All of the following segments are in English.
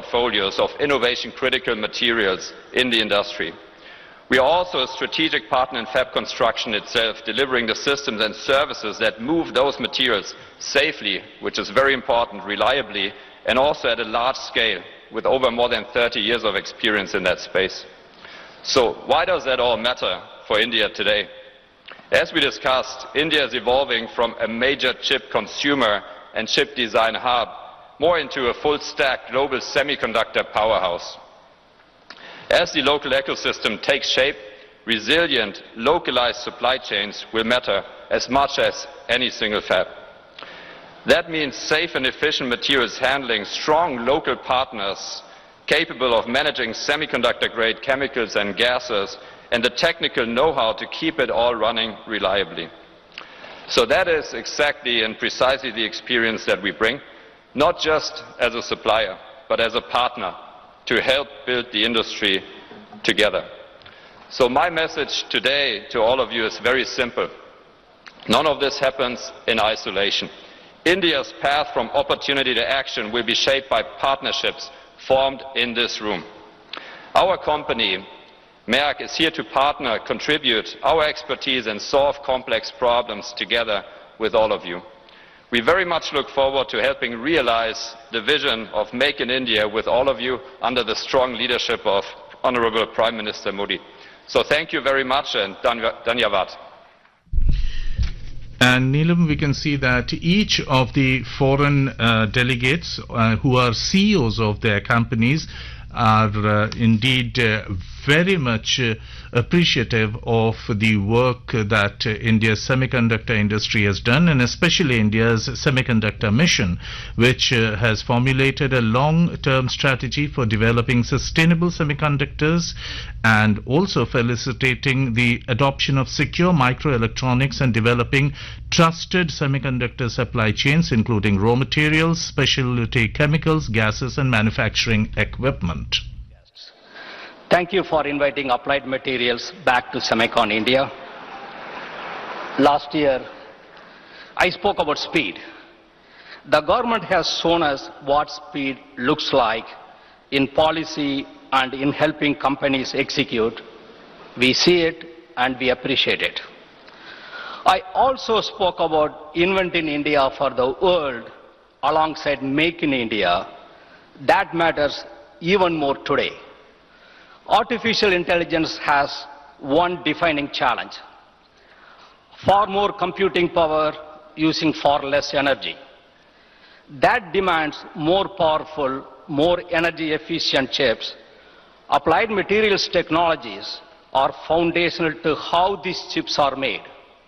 portfolios of innovation-critical materials in the industry. We are also a strategic partner in fab construction itself, delivering the systems and services that move those materials safely, which is very important, reliably, and also at a large scale, with over more than 30 years of experience in that space. So why does that all matter for India today? As we discussed, India is evolving from a major chip consumer and chip design hub more into a full-stack global semiconductor powerhouse. As the local ecosystem takes shape, resilient, localized supply chains will matter as much as any single fab. That means safe and efficient materials handling, strong local partners capable of managing semiconductor-grade chemicals and gases, and the technical know-how to keep it all running reliably. So that is exactly and precisely the experience that we bring, not just as a supplier, but as a partner to help build the industry together. So my message today to all of you is very simple. None of this happens in isolation. India's path from opportunity to action will be shaped by partnerships formed in this room. Our company, Merck, is here to partner, contribute our expertise and solve complex problems together with all of you. We very much look forward to helping realize the vision of Make in India with all of you under the strong leadership of Honorable Prime Minister Modi. So thank you very much and dhanyavad. And Neelam, we can see that each of the foreign delegates who are CEOs of their companies are indeed very much appreciative of the work that India's semiconductor industry has done, and especially India's semiconductor mission, which has formulated a long-term strategy for developing sustainable semiconductors and also felicitating the adoption of secure microelectronics and developing trusted semiconductor supply chains, including raw materials, specialty chemicals, gases and manufacturing equipment. Thank you for inviting Applied Materials back to Semicon India. Last year, I spoke about speed. The government has shown us what speed looks like in policy and in helping companies execute. We see it and we appreciate it. I also spoke about Invent in India for the world alongside Make in India. That matters even more today. Artificial intelligence has one defining challenge: far more computing power using far less energy. That demands more powerful, more energy efficient chips. Applied Materials technologies are foundational to how these chips are made.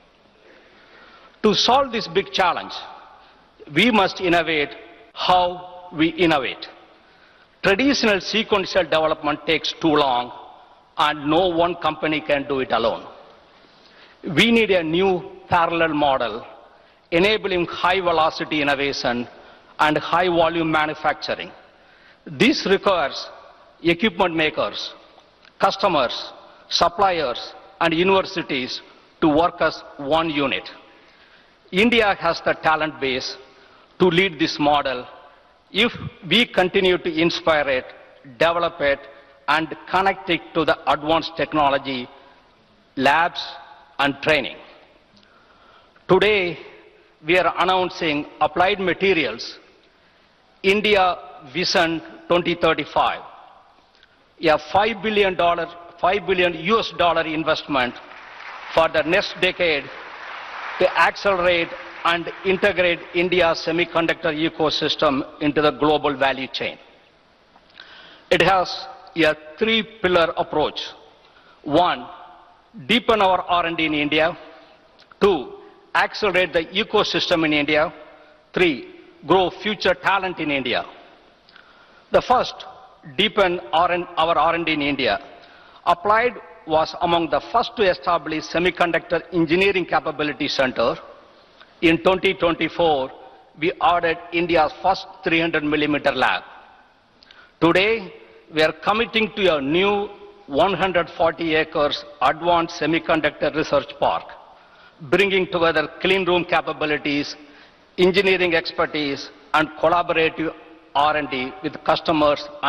To solve this big challenge, we must innovate how we innovate. Traditional sequential development takes too long, and no one company can do it alone. We need a new parallel model enabling high-velocity innovation and high-volume manufacturing. This requires equipment makers, customers, suppliers, and universities to work as one unit. India has the talent base to lead this model if we continue to inspire it, develop it, and connect it to the advanced technology, labs, and training. Today, we are announcing Applied Materials India Vision 2035, a $5 billion US dollar investment for the next decade to accelerate and integrate India's semiconductor ecosystem into the global value chain. It has a three-pillar approach. One, deepen our R&D in India. Two, accelerate the ecosystem in India. Three, grow future talent in India. The first, deepen our R&D in India. Applied was among the first to establish Semiconductor Engineering Capability Center. In 2024, we added India's first 300mm lab. Today, we are committing to a new 140 acres advanced semiconductor research park, bringing together clean room capabilities, engineering expertise, and collaborative R&D with customers